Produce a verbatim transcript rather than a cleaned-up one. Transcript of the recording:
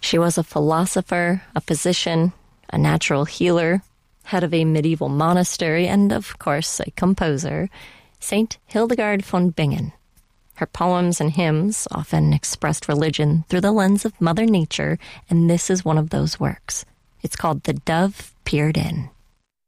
She was a philosopher, a physician, a natural healer, head of a medieval monastery, and, of course, a composer, Saint Hildegard von Bingen. Her poems and hymns often expressed religion through the lens of Mother Nature, and this is one of those works. It's called The Dove Peered In.